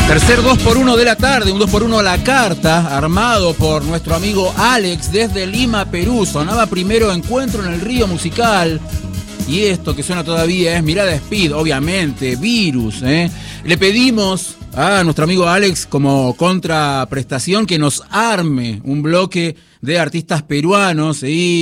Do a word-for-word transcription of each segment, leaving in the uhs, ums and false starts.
Tercer dos por uno de la tarde, un dos por uno a la carta, armado por nuestro amigo Alex desde Lima, Perú. Sonaba primero Encuentro en el Río Musical. Y esto que suena todavía es Mirada Speed, obviamente, Virus. ¿eh? Le pedimos a nuestro amigo Alex como contraprestación que nos arme un bloque de artistas peruanos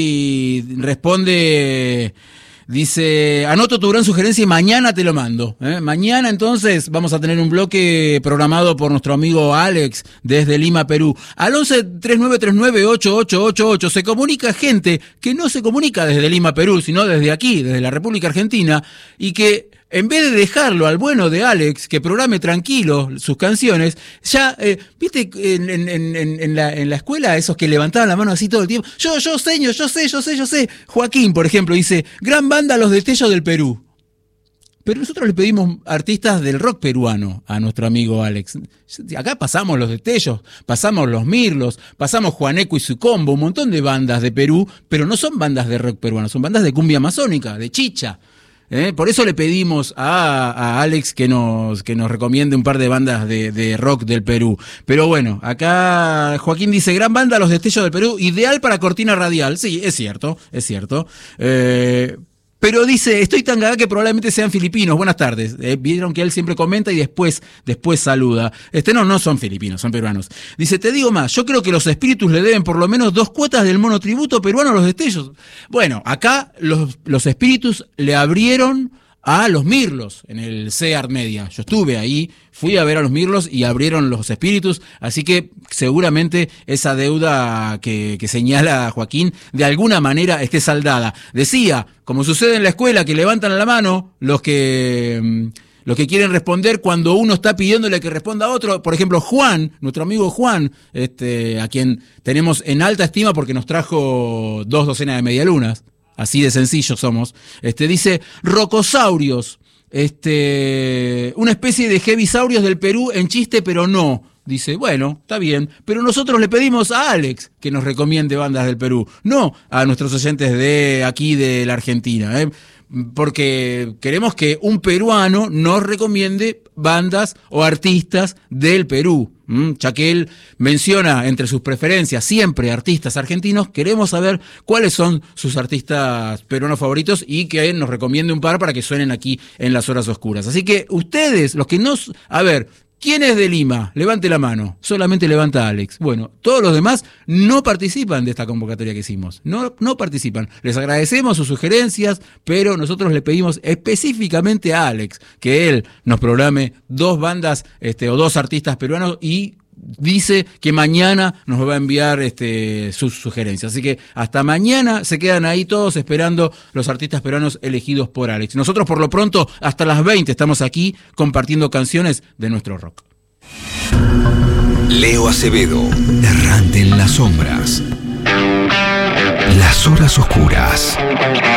y responde... Dice, anoto tu gran sugerencia y mañana te lo mando. ¿eh? Mañana entonces vamos a tener un bloque programado por nuestro amigo Alex desde Lima, Perú. Al once, treinta y nueve treinta y nueve, ochenta y ocho ochenta y ocho se comunica gente que no se comunica desde Lima, Perú, sino desde aquí, desde la República Argentina, y que en vez de dejarlo al bueno de Alex, que programe tranquilo sus canciones, ya, eh, viste, en, en, en, en, la, en la escuela, esos que levantaban la mano así todo el tiempo, yo, yo, señor, yo sé, yo sé, yo sé. Joaquín, por ejemplo, dice, gran banda Los Destellos del Perú. Pero nosotros le pedimos artistas del rock peruano a nuestro amigo Alex. Acá pasamos Los Destellos, pasamos Los Mirlos, pasamos Juaneco y su combo, un montón de bandas de Perú, pero no son bandas de rock peruano, son bandas de cumbia amazónica, de chicha. ¿Eh? Por eso le pedimos a, a Alex que nos, que nos recomiende un par de bandas de, de rock del Perú. Pero bueno, acá Joaquín dice, gran banda Los Destellos del Perú, ideal para cortina radial. Sí, es cierto, es cierto. Eh, pero dice, estoy tan gaga que probablemente sean filipinos. Buenas tardes. Eh, vieron que él siempre comenta y después, después saluda. Este no, no son filipinos, son peruanos. Dice, te digo más, yo creo que los espíritus le deben por lo menos dos cuotas del monotributo peruano a Los Destellos. Bueno, acá los, los espíritus le abrieron a los Mirlos en el CEART Media. Yo estuve ahí, fui a ver a los Mirlos y abrieron los espíritus, así que seguramente esa deuda que, que señala Joaquín de alguna manera esté saldada. Decía, como sucede en la escuela, que levantan la mano los que... los que quieren responder cuando uno está pidiéndole que responda a otro. Por ejemplo, Juan, nuestro amigo Juan, este, a quien tenemos en alta estima porque nos trajo dos docenas de medialunas. Así de sencillos somos. Este, dice, rocosaurios, este, una especie de heavisaurios del Perú en chiste, pero no. Dice, bueno, está bien, pero nosotros le pedimos a Alex que nos recomiende bandas del Perú, no a nuestros oyentes de aquí de la Argentina, ¿eh? Porque queremos que un peruano nos recomiende bandas o artistas del Perú. ¿Mm? Ya que él menciona entre sus preferencias siempre artistas argentinos, queremos saber cuáles son sus artistas peruanos favoritos y que él nos recomiende un par para que suenen aquí en las horas oscuras. Así que ustedes, los que nos... A ver... ¿Quién es de Lima? Levante la mano. Solamente levanta Alex. Bueno, todos los demás no participan de esta convocatoria que hicimos. No, no participan. Les agradecemos sus sugerencias, pero nosotros le pedimos específicamente a Alex que él nos programe dos bandas este, o dos artistas peruanos y dice que mañana nos va a enviar este, sus sugerencias. Así que hasta mañana se quedan ahí todos esperando los artistas peruanos elegidos por Alex. Nosotros por lo pronto hasta las veinte estamos aquí compartiendo canciones de nuestro rock. Leo Acevedo, errante en las sombras. Las horas oscuras.